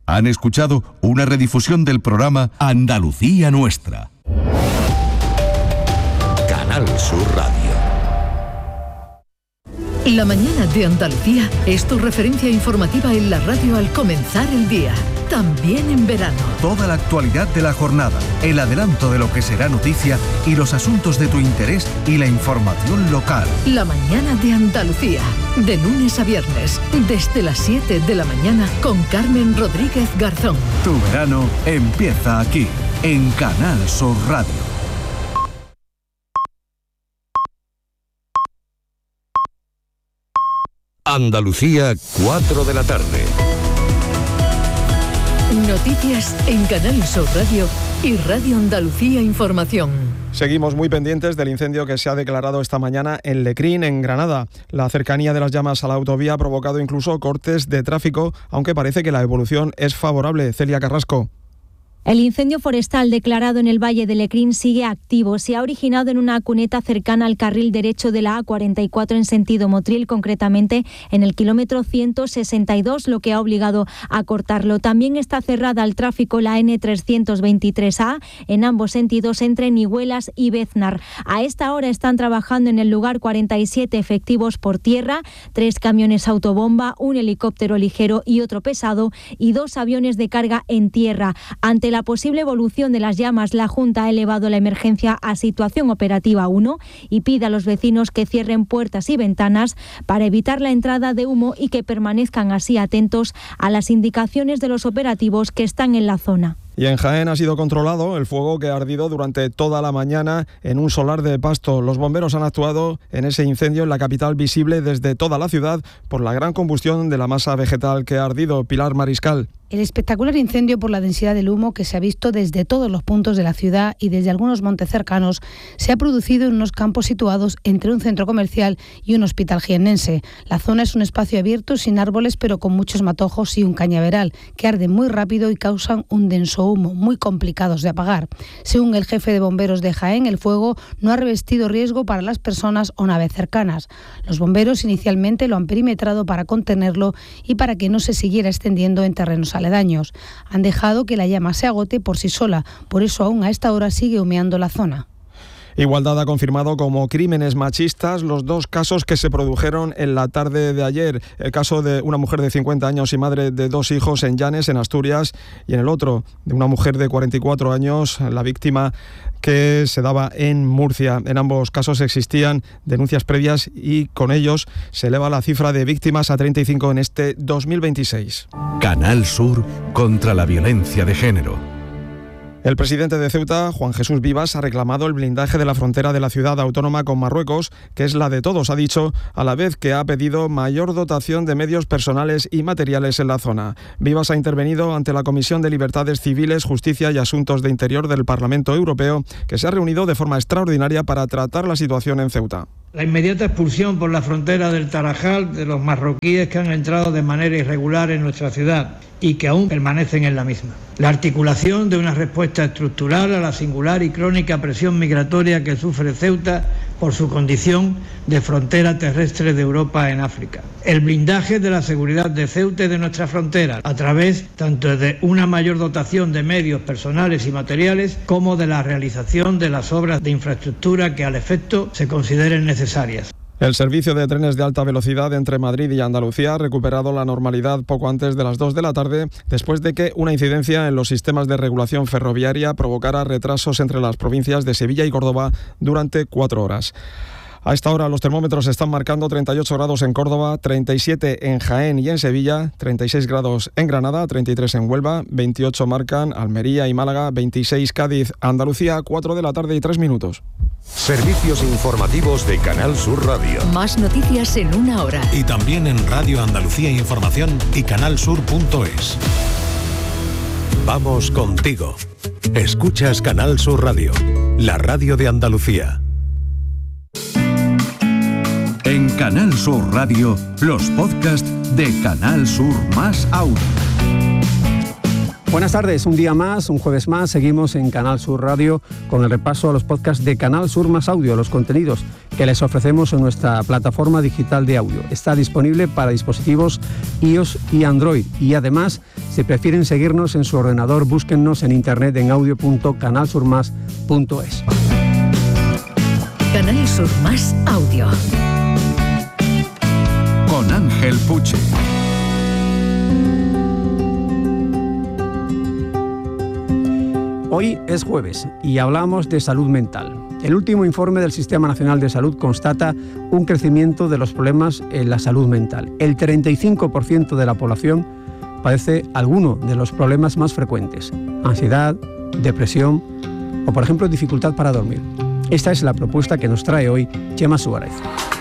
Han escuchado una redifusión del programa Andalucía Nuestra. Canal Sur Radio. La mañana de Andalucía es tu referencia informativa en la radio al comenzar el día, también en verano. Toda la actualidad de la jornada, el adelanto de lo que será noticia y los asuntos de tu interés y la información local. La mañana de Andalucía, de lunes a viernes, desde las 7 de la mañana con Carmen Rodríguez Garzón. Tu verano empieza aquí, en Canal Sur Radio. Andalucía, 4 de la tarde. Noticias en Canal Sur Radio y Radio Andalucía Información. Seguimos muy pendientes del incendio que se ha declarado esta mañana en Lecrín, en Granada. La cercanía de las llamas a la autovía ha provocado incluso cortes de tráfico, aunque parece que la evolución es favorable. Celia Carrasco. El incendio forestal declarado en el Valle de Lecrín sigue activo. Se ha originado en una cuneta cercana al carril derecho de la A44 en sentido Motril, concretamente en el kilómetro 162, lo que ha obligado a cortarlo. También está cerrada al tráfico la N323A en ambos sentidos entre Nihuelas y Beznar. A esta hora están trabajando en el lugar 47 efectivos por tierra, 3 camiones autobomba, un helicóptero ligero y otro pesado y 2 aviones de carga en tierra. Ante la posible evolución de las llamas, la Junta ha elevado la emergencia a situación operativa 1 y pide a los vecinos que cierren puertas y ventanas para evitar la entrada de humo y que permanezcan así atentos a las indicaciones de los operativos que están en la zona. Y en Jaén ha sido controlado el fuego que ha ardido durante toda la mañana en un solar de Pasto. Los bomberos han actuado en ese incendio en la capital, visible desde toda la ciudad por la gran combustión de la masa vegetal que ha ardido. Pilar Mariscal. El espectacular incendio por la densidad del humo que se ha visto desde todos los puntos de la ciudad y desde algunos montes cercanos se ha producido en unos campos situados entre un centro comercial y un hospital jiennense. La zona es un espacio abierto sin árboles pero con muchos matojos y un cañaveral que arden muy rápido y causan un denso humo muy complicados de apagar. Según el jefe de bomberos de Jaén, el fuego no ha revestido riesgo para las personas o naves cercanas. Los bomberos inicialmente lo han perimetrado para contenerlo y para que no se siguiera extendiendo en terrenos aledaños. Han dejado que la llama se agote por sí sola, por eso aún a esta hora sigue humeando la zona. Igualdad ha confirmado como crímenes machistas los 2 casos que se produjeron en la tarde de ayer. El caso de una mujer de 50 años y madre de 2 hijos en Llanes, en Asturias, y en el otro de una mujer de 44 años, la víctima que se daba en Murcia. En ambos casos existían denuncias previas y con ellos se eleva la cifra de víctimas a 35 en este 2026. Canal Sur contra la violencia de género. El presidente de Ceuta, Juan Jesús Vivas, ha reclamado el blindaje de la frontera de la ciudad autónoma con Marruecos, que es la de todos, ha dicho, a la vez que ha pedido mayor dotación de medios personales y materiales en la zona. Vivas ha intervenido ante la Comisión de Libertades Civiles, Justicia y Asuntos de Interior del Parlamento Europeo, que se ha reunido de forma extraordinaria para tratar la situación en Ceuta. La inmediata expulsión por la frontera del Tarajal de los marroquíes que han entrado de manera irregular en nuestra ciudad y que aún permanecen en la misma. La articulación de una respuesta estructural a la singular y crónica presión migratoria que sufre Ceuta por su condición de frontera terrestre de Europa en África. El blindaje de la seguridad de Ceuta y de nuestra frontera a través tanto de una mayor dotación de medios personales y materiales como de la realización de las obras de infraestructura que al efecto se consideren necesarias. El servicio de trenes de alta velocidad entre Madrid y Andalucía ha recuperado la normalidad poco antes de las 2 de la tarde, después de que una incidencia en los sistemas de regulación ferroviaria provocara retrasos entre las provincias de Sevilla y Córdoba durante 4 horas. A esta hora los termómetros están marcando 38 grados en Córdoba, 37 en Jaén y en Sevilla, 36 grados en Granada, 33 en Huelva, 28 marcan Almería y Málaga, 26 Cádiz, Andalucía, 4 de la tarde y 3 minutos. Servicios informativos de Canal Sur Radio. Más noticias en 1 hora. Y también en Radio Andalucía Información y canalsur.es. Vamos contigo. Escuchas Canal Sur Radio, la radio de Andalucía. En Canal Sur Radio, los podcasts de Canal Sur Más Audio. Buenas tardes, un día más, un jueves más, seguimos en Canal Sur Radio con el repaso a los podcasts de Canal Sur Más Audio, los contenidos que les ofrecemos en nuestra plataforma digital de audio. Está disponible para dispositivos iOS y Android y además se Si prefieren seguirnos en su ordenador, búsquennos en internet en audio.canalsurmas.es. Canal Sur Más Audio. Con Ángel Puche. Hoy es jueves y hablamos de salud mental. El último informe del Sistema Nacional de Salud constata un crecimiento de los problemas en la salud mental. El 35% de la población padece alguno de los problemas más frecuentes: ansiedad, depresión o, por ejemplo, dificultad para dormir. Esta es la propuesta que nos trae hoy Chema Suárez.